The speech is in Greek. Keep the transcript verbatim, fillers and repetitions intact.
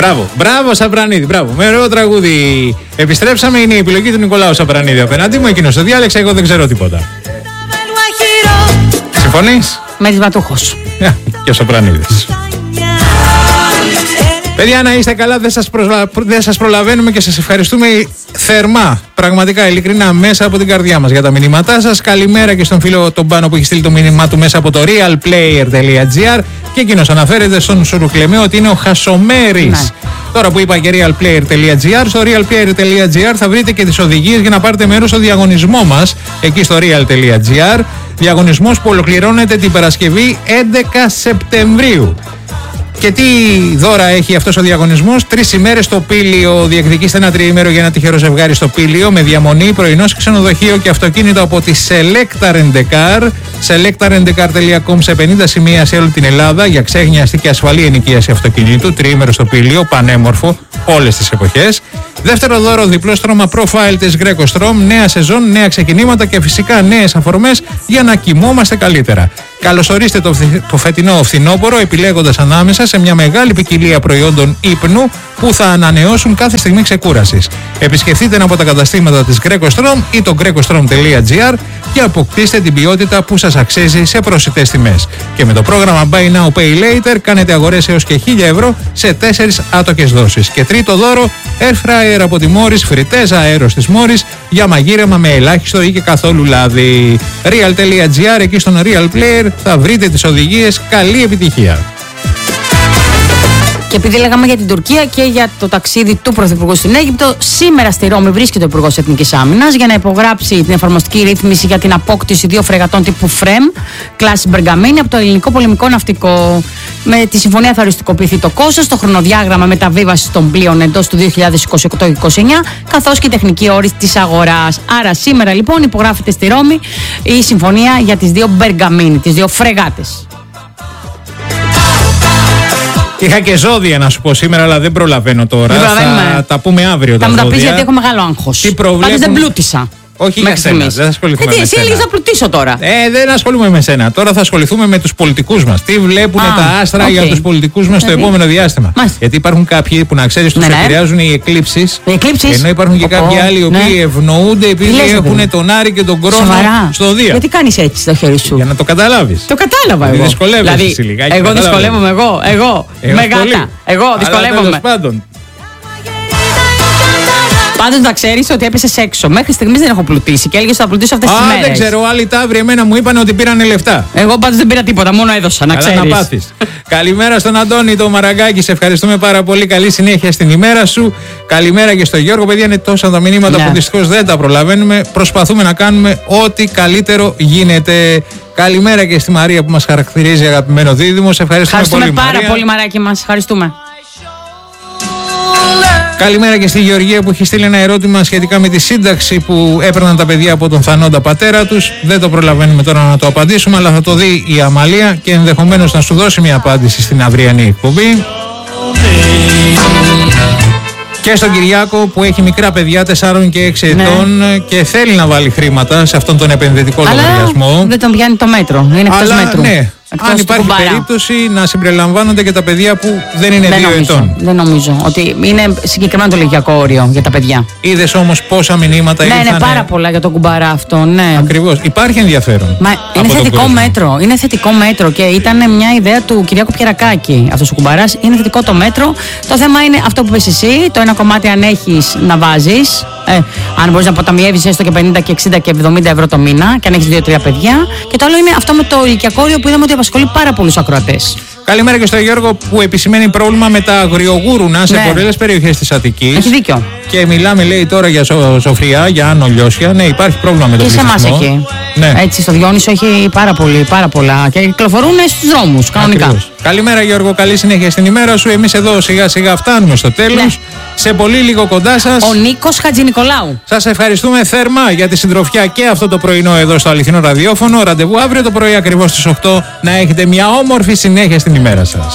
Μπράβο, μπράβο Σαπρανίδη, μπράβο. Με ωραίο τραγούδι. Επιστρέψαμε, είναι η επιλογή του Νικολάου Σαπρανίδη απέναντί μου. Εκείνος το διάλεξε, εγώ δεν ξέρω τίποτα. Συμφωνείς? Με τις Ματούχος. Και ο Σαπρανίδης. Παιδιά, να είστε καλά, δεν σας, προσλα... δεν σας προλαβαίνουμε και σας ευχαριστούμε θερμά, πραγματικά, ειλικρινά, μέσα από την καρδιά μας για τα μηνύματά σας. Καλημέρα και στον φίλο τον Πάνο που έχει στείλει το μήνυμά του μέσα από το realplayer.gr και εκείνος αναφέρεται στον Σουρουκλεμαίο ότι είναι ο Χασομέρης. Ναι. Τώρα που είπα και realplayer.gr, στο realplayer.gr θα βρείτε και τις οδηγίες για να πάρετε μέρος στο διαγωνισμό μας, εκεί στο real.gr. Διαγωνισμός που ολοκληρώνεται την Παρασκευή έντεκα Σεπτεμβρίου. Και τι δώρα έχει αυτός ο διαγωνισμός? Τρεις ημέρες στο Πήλιο. Διεκδικήστε ένα τριήμερο για ένα τυχερό ζευγάρι στο Πήλιο με διαμονή, πρωινό σε ξενοδοχείο και αυτοκίνητο από τη Selecta Rent-A-Car. selecta rent a car dot com σε πενήντα σημεία σε όλη την Ελλάδα για ξέγνια, αστική και ασφαλή ενοικίαση αυτοκινήτου. Τριήμερο στο Πήλιο, πανέμορφο όλες τις εποχές. Δεύτερο δώρο, διπλό στρώμα profile της Greco Strom. Νέα σεζόν, νέα ξεκινήματα και φυσικά νέες αφορμές για να κοιμόμαστε καλύτερα. Καλωσορίστε το, το φετινό φθινόπωρο επιλέγοντας ανάμεσα σε μια μεγάλη ποικιλία προϊόντων ύπνου που θα ανανεώσουν κάθε στιγμή ξεκούρασης. Επισκεφτείτε ένα από τα καταστήματα της Greco Strom ή το grecostrom.gr και αποκτήστε την ποιότητα που σας αξίζει σε προσιτές τιμές. Και με το πρόγραμμα Buy Now Pay Later κάνετε αγορές έως και χίλια ευρώ σε τέσσερις άτοκες δόσεις. Και τρίτο δώρο, Air Fryer από τη Morris, φριτέζα αέρος της Morris για μαγείρεμα με ελάχιστο ή και καθόλου λάδι. Real.gr, εκεί στον Real Player θα βρείτε τις οδηγίες. Καλή επιτυχία. Και επειδή λέγαμε για την Τουρκία και για το ταξίδι του Πρωθυπουργού στην Αίγυπτο, σήμερα στη Ρώμη βρίσκεται ο Υπουργός Εθνικής Άμυνας για να υπογράψει την εφαρμοστική ρύθμιση για την απόκτηση δύο φρεγατών τύπου φρεμ, κλάση Μπεργαμίνη, από το ελληνικό πολεμικό ναυτικό. Με τη συμφωνία θα οριστικοποιηθεί το κόστος, το χρονοδιάγραμμα μεταβίβασης των πλοίων εντός του δύο χιλιάδες είκοσι οκτώ και είκοσι εννιά, καθώς και η τεχνική όρηση της αγοράς. Άρα σήμερα λοιπόν υπογράφεται στη Ρώμη η συμφωνία για τις δύο Μπεργαμίνη, τις δύο φρεγάτες. Είχα και ζώδια να σου πω σήμερα, αλλά δεν προλαβαίνω τώρα. Δεν θα τα πούμε αύριο. Θα μου τα πεις γιατί έχω μεγάλο άγχος. Πάντως δεν πλούτησα. Όχι για σένα, δεν θα ασχοληθούμε. Γιατί με εσύ έλεγες να πλουτίσω τώρα. Ε, δεν ασχολούμαι με σένα. Τώρα θα ασχοληθούμε με τους πολιτικούς μας. Τι βλέπουν Α, τα άστρα okay. για τους πολιτικούς μας δηλαδή, στο επόμενο διάστημα. Μάλιστα. Γιατί υπάρχουν κάποιοι που να ξέρεις τους ναι, επηρεάζουν οι εκλήψεις. Οι εκλήψεις. Ενώ υπάρχουν και κάποιοι άλλοι οι οποίοι ναι. ευνοούνται επειδή έχουν δηλαδή. τον Άρη και τον Κρόνο στο Δία. Γιατί κάνεις έτσι το χέρι σου? Για να το καταλάβεις. Το κατάλαβα εγώ. Δυσκολεύεσαι λιγάκι. Εγώ δυσκολεύομαι εγώ. Εγώ. Με γάτα. Εγώ δυσκολεύομαι. Πάντως να ξέρεις ότι έπεσες έξω. Μέχρι στιγμής δεν έχω πλουτίσει και έλεγες ότι θα πλουτίσω αυτές τις μέρες. Α, δεν ξέρω. Άλλοι ταύροι εμένα μου είπαν ότι πήρανε λεφτά. Εγώ πάντως δεν πήρα τίποτα, μόνο έδωσα, να ξέρεις. Να πάθεις. Καλημέρα στον Αντώνη, το Μαραγκάκη. Σε ευχαριστούμε πάρα πολύ. Καλή συνέχεια στην ημέρα σου. Καλημέρα και στον Γιώργο. Παιδιά, είναι τόσα τα μηνύματα ναι. που δυστυχώς δεν τα προλαβαίνουμε. Προσπαθούμε να κάνουμε ό,τι καλύτερο γίνεται. Καλημέρα και στη Μαρία που μας χαρακτηρίζει, αγαπημένο δίδυμο. Σε ευχαριστούμε, ευχαριστούμε πολύ. πάρα Μαρία. πολύ, Μαράκι μας. Ευχαριστούμε. Καλημέρα και στη Γεωργία που έχει στείλει ένα ερώτημα σχετικά με τη σύνταξη που έπαιρναν τα παιδιά από τον θανόντα πατέρα τους. Δεν το προλαβαίνουμε τώρα να το απαντήσουμε, αλλά θα το δει η Αμαλία και ενδεχομένως να σου δώσει μια απάντηση στην αυριανή εκπομπή. Και στον Κυριάκο που έχει μικρά παιδιά τεσσάρων και έξι ετών ναι. και θέλει να βάλει χρήματα σε αυτόν τον επενδυτικό αλλά λογαριασμό. Δεν τον πιάνει το μέτρο, είναι εκτός αλλά, μέτρου. Ναι. Εκτός αν υπάρχει περίπτωση να συμπεριλαμβάνονται και τα παιδιά που δεν είναι δεν δύο νομίζω, ετών. Δεν νομίζω ότι είναι συγκεκριμένο το ηλικιακό όριο για τα παιδιά. Είδες όμως πόσα μηνύματα ναι, ήρθαν. Ναι, είναι πάρα πολλά για τον κουμπαρά αυτό. Ναι. Ακριβώς. Υπάρχει ενδιαφέρον. Μα είναι θετικό μέτρο. Είναι θετικό μέτρο και ήταν μια ιδέα του Κυριάκου Πιερακάκη αυτός ο κουμπαράς. Είναι θετικό το μέτρο. Το θέμα είναι αυτό που πες εσύ. Το ένα κομμάτι αν έχεις να βάζεις. Ε, αν μπορείς να αποταμιεύεις έστω και πενήντα και εξήντα και εβδομήντα ευρώ το μήνα και αν έχεις δύο τρία παιδιά. Και το άλλο είναι αυτό με το ηλικιακό όριο που είδαμε ότι απασχολεί πάρα πολλούς ακροατές. Καλημέρα και στον Γιώργο που επισημαίνει πρόβλημα με τα αγριογούρουνα σε ναι. πολλές περιοχές της Αττικής. Έχει δίκιο. Και μιλάμε, λέει, τώρα για Σο, Σοφριά, για Άνω Λιώσια. Ναι, υπάρχει πρόβλημα με τον πληθυσμό. Και σε εμάς εκεί. Ναι. Έτσι, στο Διόνυσο έχει πάρα, πολύ, πάρα πολλά και κυκλοφορούν στους δρόμους κανονικά. Ακριβώς. Καλημέρα Γιώργο, καλή συνέχεια στην ημέρα σου. Εμείς εδώ σιγά σιγά φτάνουμε στο τέλος. Ναι. Σε πολύ λίγο κοντά σας ο Νίκος Χατζηνικολάου. Σας ευχαριστούμε θερμά για τη συντροφιά και αυτό το πρωινό εδώ στο Αληθινό Ραδιόφωνο. Ραντεβού αύριο το πρωί ακριβώς στις οκτώ. Να έχετε μια όμορφη συνέχεια στην ημέρα σας.